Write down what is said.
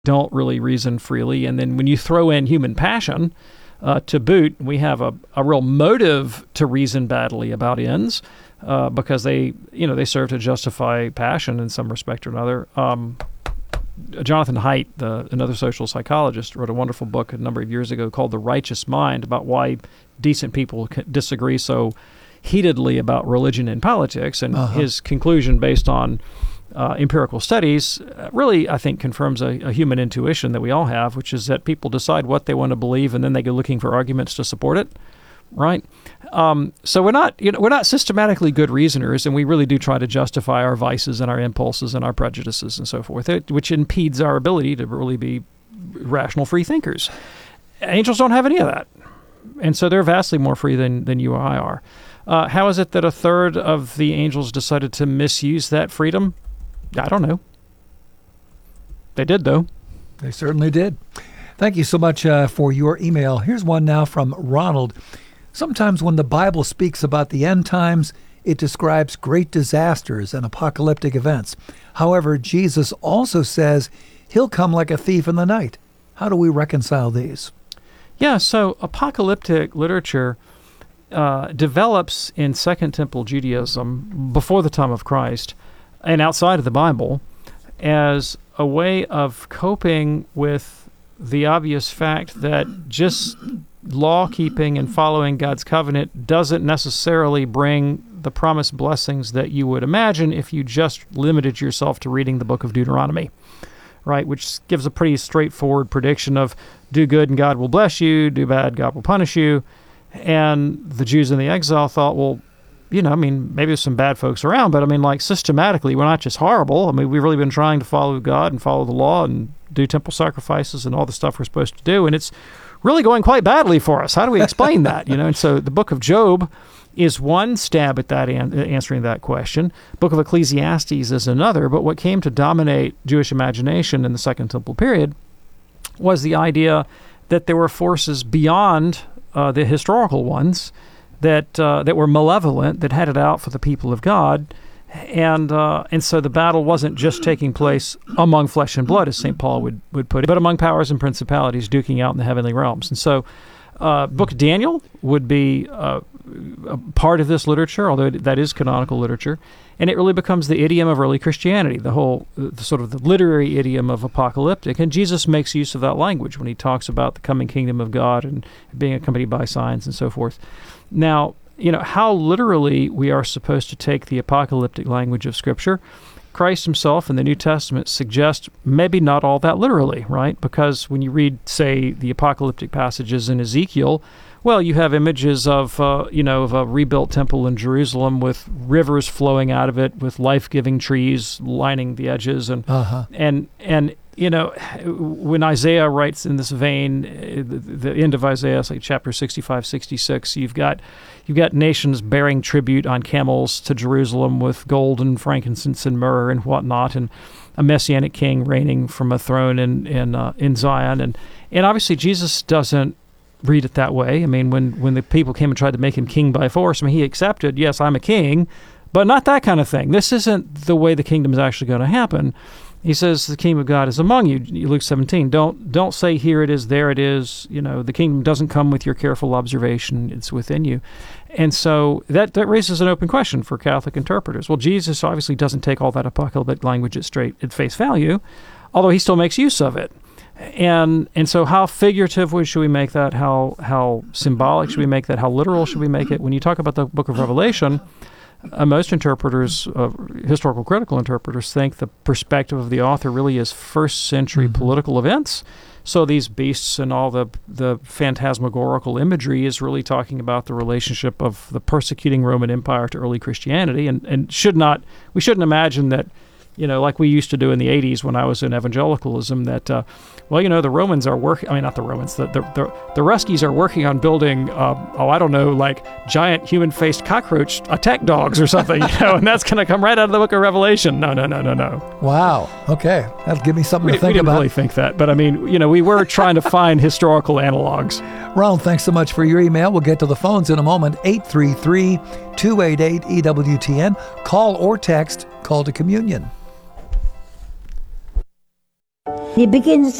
don't really reason freely. And then when you throw in human passion to boot, we have a real motive to reason badly about ends because they serve to justify passion in some respect or another. Jonathan Haidt, another social psychologist, wrote a wonderful book a number of years ago called The Righteous Mind about why decent people disagree so heatedly about religion and politics. And his conclusion, based on empirical studies, really, I think, confirms a human intuition that we all have, which is that people decide what they want to believe and then they go looking for arguments to support it. Right, so we're not systematically good reasoners, and we really do try to justify our vices and our impulses and our prejudices and so forth, which impedes our ability to really be rational free thinkers. Angels don't have any of that, and so they're vastly more free than you or I are. How is it that a third of the angels decided to misuse that freedom? I don't know. They did, though. They certainly did. Thank you so much for your email. Here's one now from Ronald. Sometimes when the Bible speaks about the end times, it describes great disasters and apocalyptic events. However, Jesus also says he'll come like a thief in the night. How do we reconcile these? Yeah, so apocalyptic literature develops in Second Temple Judaism before the time of Christ and outside of the Bible as a way of coping with the obvious fact that just law-keeping and following God's covenant doesn't necessarily bring the promised blessings that you would imagine if you just limited yourself to reading the book of Deuteronomy, right? Which gives a pretty straightforward prediction of do good and God will bless you, do bad, God will punish you. And the Jews in the exile thought, well, maybe there's some bad folks around, but systematically, we're not just horrible. We've really been trying to follow God and follow the law and do temple sacrifices and all the stuff we're supposed to do, and it's really going quite badly for us. How do we explain that? And so the book of Job is one stab at that answering that question. Book of Ecclesiastes is another, but what came to dominate Jewish imagination in the Second Temple period was the idea that there were forces beyond the historical ones that were malevolent, that had it out for the people of God. And so the battle wasn't just taking place among flesh and blood, as St. Paul would put it, but among powers and principalities duking out in the heavenly realms. And so Book of Daniel would be a part of this literature, although that is canonical literature. And it really becomes the idiom of early Christianity, the sort of the literary idiom of apocalyptic. And Jesus makes use of that language when he talks about the coming kingdom of God and being accompanied by signs and so forth. Now, how literally we are supposed to take the apocalyptic language of Scripture, Christ himself in the New Testament suggests maybe not all that literally, right? Because when you read, say, the apocalyptic passages in Ezekiel, well, you have images of a rebuilt temple in Jerusalem with rivers flowing out of it, with life-giving trees lining the edges, and when Isaiah writes in this vein, the end of Isaiah, like chapter 65, 66, you've got nations bearing tribute on camels to Jerusalem with gold and frankincense and myrrh and whatnot, and a messianic king reigning from a throne in Zion, and obviously Jesus doesn't read it that way. When the people came and tried to make him king by force, he accepted, yes, I'm a king, but not that kind of thing. This isn't the way the kingdom is actually going to happen. He says the kingdom of God is among you, Luke 17. Don't say here it is, there it is. The kingdom doesn't come with your careful observation. It's within you. And so that raises an open question for Catholic interpreters. Well, Jesus obviously doesn't take all that apocalyptic language at face value, although he still makes use of it. And so how figurative should we make that? How symbolic should we make that? How literal should we make it? When you talk about the book of Revelation, most interpreters, historical critical interpreters, think the perspective of the author really is first century political events. So these beasts and all the phantasmagorical imagery is really talking about the relationship of the persecuting Roman Empire to early Christianity, and we shouldn't imagine that, like we used to do in the 80s when I was in evangelicalism, that, the Romans are not the Romans, the Ruskies are working on building, giant human-faced cockroach attack dogs or something, and that's going to come right out of the book of Revelation. No. Wow. Okay. That'll give me something to think about. We didn't really think that, but we were trying to find historical analogs. Ronald, thanks so much for your email. We'll get to the phones in a moment. 833-288-EWTN. Call or text, Call to Communion. He begins